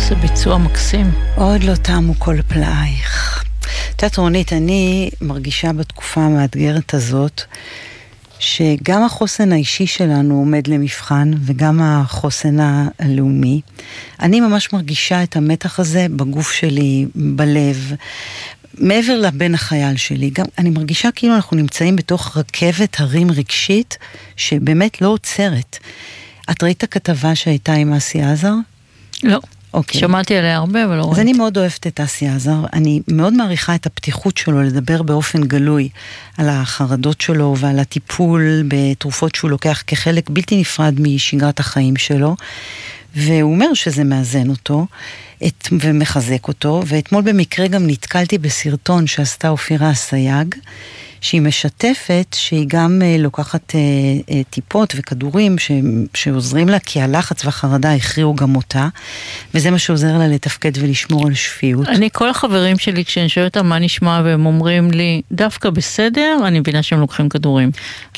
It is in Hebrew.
איזה ביצוע מקסים. עוד לא תמו כל פלאייך. רונית, אני מרגישה בתקופה המאתגרת הזאת, שגם החוסן האישי שלנו עומד למבחן, וגם החוסן הלאומי. אני ממש מרגישה את המתח הזה בגוף שלי, בלב, מעבר לבן החייל שלי. גם אני מרגישה כאילו אנחנו נמצאים בתוך רכבת הרים רגשית, שבאמת לא עוצרת. את ראית הכתבה שהייתה עם אסי עזר? לא. אוקיי. שמעתי עליה הרבה, אבל לא ראיתי. אז אני מאוד אוהבת את אסי עזר, אני מאוד מעריכה את הפתיחות שלו לדבר באופן גלוי על החרדות שלו ועל הטיפול בתרופות שהוא לוקח כחלק בלתי נפרד משגרת החיים שלו, והוא אומר שזה מאזן אותו ומחזק אותו, ואתמול במקרה גם נתקלתי בסרטון שעשתה אופירה אסייג, שהיא משתפת שהיא גם לוקחת טיפות וכדורים שעוזרים לה, כי הלחץ והחרדה הכריעו גם אותה, וזה מה שעוזר לה לתפקד ולשמור על שפיות. אני, כל החברים שלי, כשאני שואלת אותם מה נשמע, והם אומרים לי, דווקא בסדר, אני מבינה שהם לוקחים כדורים.